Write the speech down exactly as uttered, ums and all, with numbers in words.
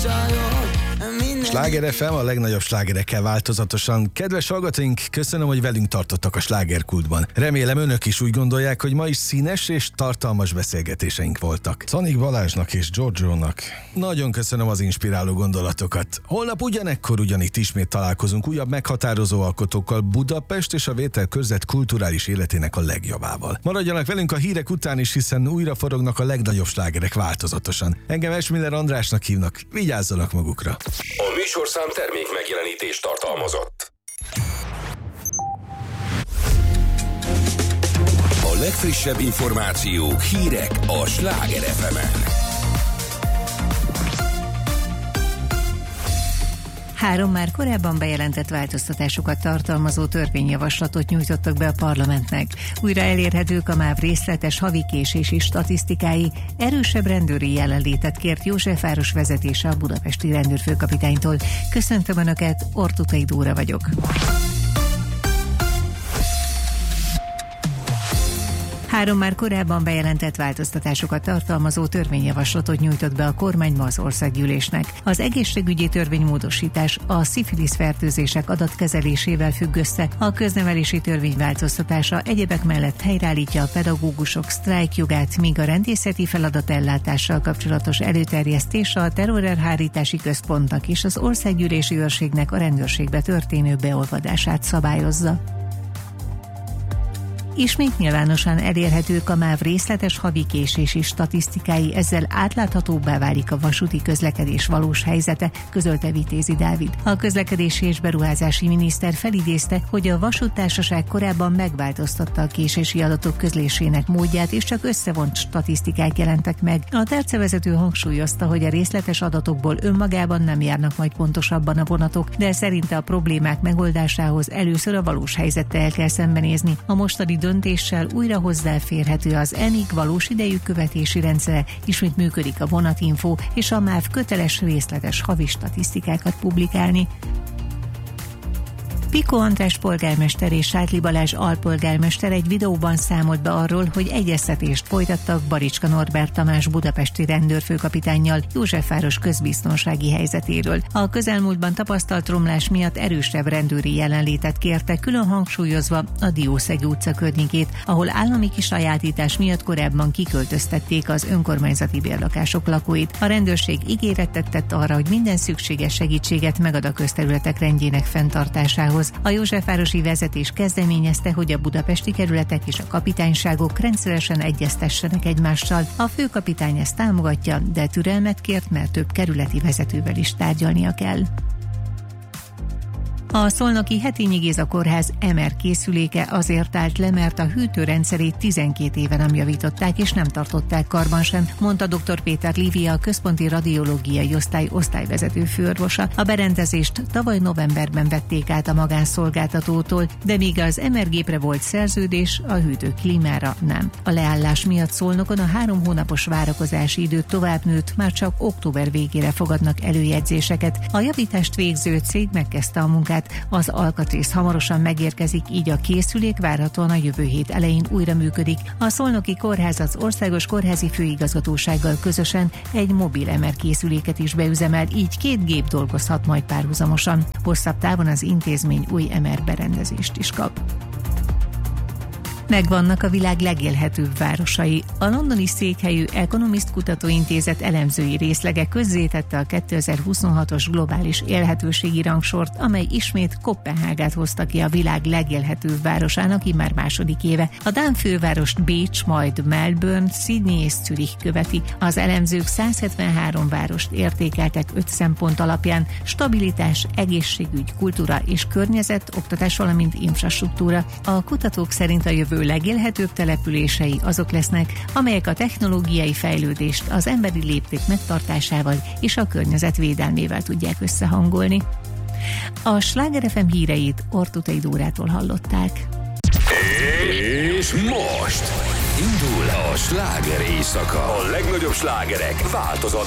Sláger ef em, a legnagyobb slágerekkel változatosan. Kedves hallgatóink, köszönöm, hogy velünk tartottak a slágerkultban. Remélem önök is úgy gondolják, hogy ma is színes és tartalmas beszélgetéseink voltak. Szanik Balázsnak és Giorgionak nagyon köszönöm az inspiráló gondolatokat. Holnap ugyanekkor ugyanitt ismét találkozunk újabb meghatározó alkotókkal, Budapest és a Vételkörzet kulturális életének a legjobbával. Maradjanak velünk a hírek után is, hiszen újra forognak a legnagyobb slágerek változatosan. Engem Esmiller Andrásnak hívnak, vigyázzanak magukra. A műsorszám termék megjelenítést tartalmazott. A legfrissebb információk, hírek a Sláger ef emen. Három már korábban bejelentett változtatásokat tartalmazó törvényjavaslatot nyújtottak be a parlamentnek. Újra elérhetők a MÁV részletes havi késési statisztikái, erősebb rendőri jelenlétet kért Józsefváros vezetése a budapesti rendőrfőkapitánytól. Köszöntöm Önöket, Ortutai Dóra vagyok. Három már korábban bejelentett változtatásokat tartalmazó törvényjavaslatot nyújtott be a kormány ma az országgyűlésnek. Az egészségügyi törvénymódosítás a szifilisz fertőzések adatkezelésével függ össze, a köznevelési törvény változtatása egyebek mellett helyreállítja a pedagógusok sztrájkjogát, míg a rendészeti feladatellátással kapcsolatos előterjesztés a terrorelhárítási központnak és az országgyűlési őrségnek a rendőrségbe történő beolvadását szabályozza. Ismét nyilvánosan elérhetők a MÁV részletes havi késési statisztikái, ezzel átláthatóbbá válik a vasúti közlekedés valós helyzete, közölte Vitézi Dávid. A közlekedési és beruházási miniszter felidézte, hogy a vasúttársaság korábban megváltoztatta a késési adatok közlésének módját, és csak összevont statisztikák jelentek meg. A tercevezető hangsúlyozta, hogy a részletes adatokból önmagában nem járnak majd pontosabban a vonatok, de szerinte a problémák megoldásához először a valós helyzettel kell szembenézni. A mostani döntéssel újra hozzáférhető az e em i gé valós idejű követési rendszere, ismét működik a vonatinfo, és a MÁV köteles részletes havi statisztikákat publikálni. Piko András polgármester és Sátli Balázs alpolgármester egy videóban számolt be arról, hogy egyeztetést folytattak Baricska Norbert Tamás budapesti rendőrfőkapitánnyal Józsefváros közbiztonsági helyzetéről. A közelmúltban tapasztalt romlás miatt erősebb rendőri jelenlétet kérte, külön hangsúlyozva a Diószegi utca környékét, ahol állami kisajátítás miatt korábban kiköltöztették az önkormányzati bérlakások lakóit. A rendőrség ígéretet tett arra, hogy minden szükséges segítséget megad a közterületek rendjének fenntartásához. A józsefvárosi vezetés kezdeményezte, hogy a budapesti kerületek és a kapitányságok rendszeresen egyeztessenek egymással. A főkapitány ezt támogatja, de türelmet kért, mert több kerületi vezetővel is tárgyalnia kell. A szolnoki Hetényi Géza Kórház em er készüléke azért állt le, mert a hűtőrendszerét tizenkét éve nem javították és nem tartották karban sem, mondta dr. Péter Lívia, a központi radiológiai osztály osztályvezető főorvosa. A berendezést tavaly novemberben vették át a magánszolgáltatótól, de míg az em er gépre volt szerződés, a hűtő klímára nem. A leállás miatt Szolnokon a három hónapos várakozási idő tovább nőtt, már csak október végére fogadnak előjegyzéseket. A javítást végző cég megkezdte a munkát. Az alkatrész hamarosan megérkezik, így a készülék várhatóan a jövő hét elején újra működik. A Szolnoki Kórház az Országos Kórházi Főigazgatósággal közösen egy mobil em er készüléket is beüzemel, így két gép dolgozhat majd párhuzamosan. Hosszabb távon az intézmény új em er berendezést is kap. Megvannak a világ legélhetőbb városai. A londoni székhelyű Economist Kutatóintézet elemzői részlege közzétette a kétezer-huszonhatos globális élhetőségi rangsort, amely ismét Koppenhágát hozta ki a világ legélhetőbb városának immár második éve. A dán fővárost Bécs, majd Melbourne, Sydney és Zürich követi. Az elemzők száz hetvenhárom várost értékeltek öt szempont alapján: stabilitás, egészségügy, kultúra és környezet, oktatás, valamint infrastruktúra. A kutatók szerint a jövő legélhetőbb települései azok lesznek, amelyek a technológiai fejlődést az emberi lépték megtartásával és a környezet védelmével tudják összehangolni. A Sláger ef em híreit Ortutai Dórától hallották. És most indul a sláger éjszaka. A legnagyobb slágerek változat